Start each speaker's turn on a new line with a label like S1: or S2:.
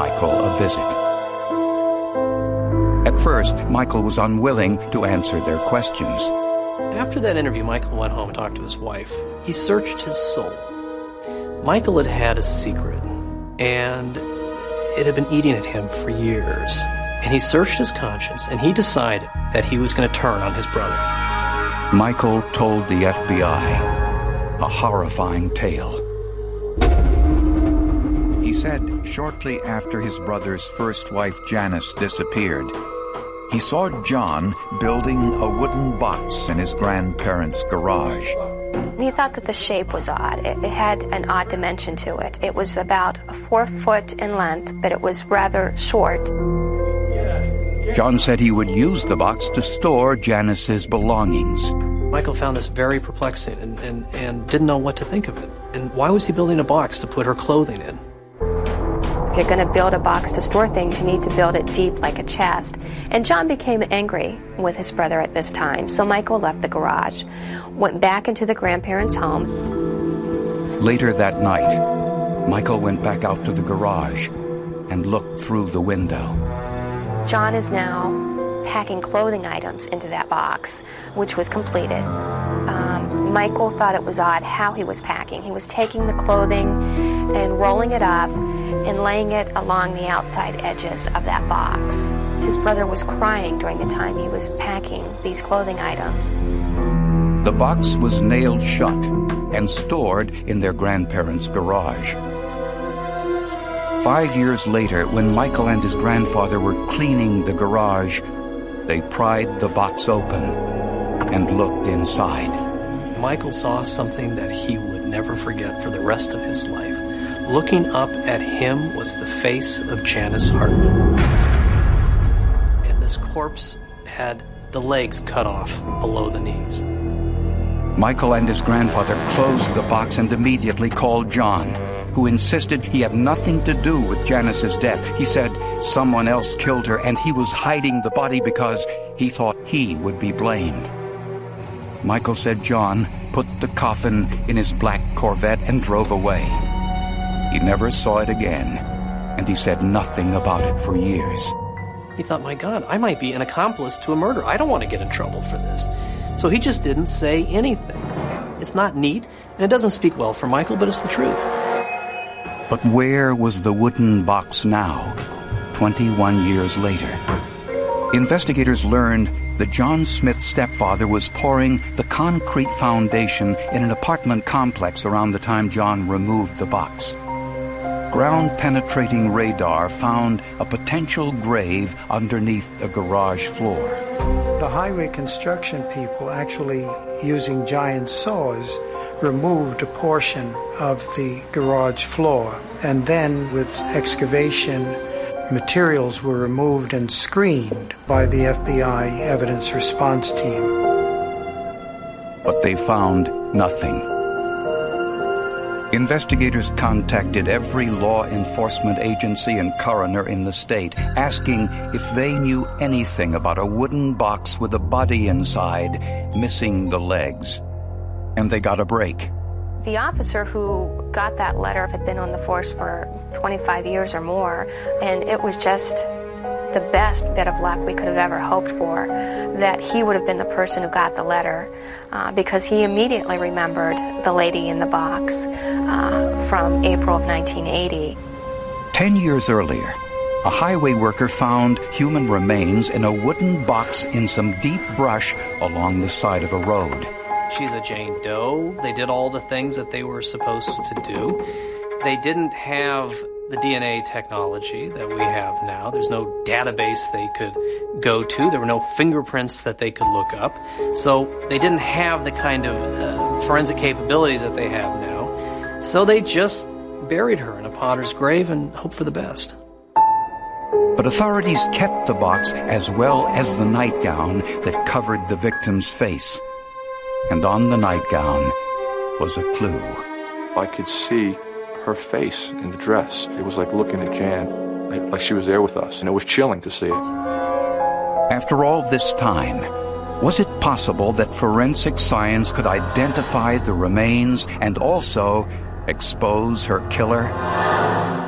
S1: Michael a visit. At first, Michael was unwilling to answer their questions.
S2: After that interview, Michael went home and talked to his wife. He searched his soul. Michael had had a secret, and it had been eating at him for years. And he searched his conscience, and he decided that he was going to turn on his brother.
S1: Michael told the FBI a horrifying tale. He said shortly after his brother's first wife, Janice, disappeared, he saw John building a wooden box in his grandparents' garage.
S3: He thought that the shape was odd. It had an odd dimension to it. It was about 4 foot in length, but it was rather short.
S1: John said he would use the box to store Janice's belongings.
S2: Michael found this very perplexing and didn't know what to think of it. And why was he building a box to put her clothing in?
S3: If you're going to build a box to store things, you need to build it deep like a chest. And John became angry with his brother at this time, so Michael left the garage, went back into the grandparents' home.
S1: Later that night, Michael went back out to the garage and looked through the window.
S3: John is now packing clothing items into that box, which was completed. Michael thought it was odd how he was packing. He was taking the clothing and rolling it up and laying it along the outside edges of that box. His brother was crying during the time he was packing these clothing items.
S1: The box was nailed shut and stored in their grandparents' garage. 5 years later, when Michael and his grandfather were cleaning the garage, they pried the box open and looked inside.
S2: Michael saw something that he would never forget for the rest of his life. Looking up at him was the face of Janice Hartman. And this corpse had the legs cut off below the knees.
S1: Michael and his grandfather closed the box and immediately called John, who insisted he had nothing to do with Janice's death. He said someone else killed her and he was hiding the body because he thought he would be blamed. Michael said John put the coffin in his black Corvette and drove away. He never saw it again, and he said nothing about it for years.
S2: He thought, my God, I might be an accomplice to a murder. I don't want to get in trouble for this. So he just didn't say anything. It's not neat, and it doesn't speak well for Michael, but it's the truth.
S1: But where was the wooden box now, 21 years later? Investigators learned that John Smith's stepfather was pouring the concrete foundation in an apartment complex around the time John removed the box. Ground-penetrating radar found a potential grave underneath the garage floor.
S4: The highway construction people, actually using giant saws, removed a portion of the garage floor, and then with excavation, materials were removed and screened by the FBI evidence response team.
S1: But they found nothing. Investigators contacted every law enforcement agency and coroner in the state, asking if they knew anything about a wooden box with a body inside, missing the legs. And they got a break.
S3: The officer who got that letter had been on the force for 25 years or more, and it was just the best bit of luck we could have ever hoped for, that he would have been the person who got the letter, because he immediately remembered the lady in the box from April of 1980.
S1: 10 years earlier, a highway worker found human remains in a wooden box in some deep brush along the side of a road.
S2: She's a Jane Doe. They did all the things that they were supposed to do. They didn't have the DNA technology that we have now. There's no database they could go to. There were no fingerprints that they could look up. So they didn't have the kind of forensic capabilities that they have now. So they just buried her in a potter's grave and hoped for the best.
S1: But authorities kept the box as well as the nightgown that covered the victim's face. And on the nightgown was a clue.
S5: I could see her face in the dress. It was like looking at Jan, like she was there with us, and it was chilling to see it.
S1: After all this time, was it possible that forensic science could identify the remains and also expose her killer?